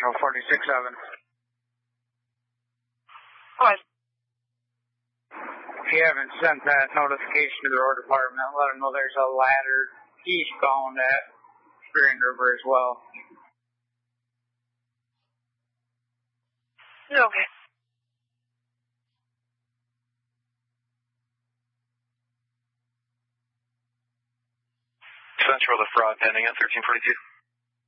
Central 46-7. What? If you haven't sent that notification to the road department, let them know there's a ladder eastbound at Grand River as well. Okay. Central, the fraud pending at 1342.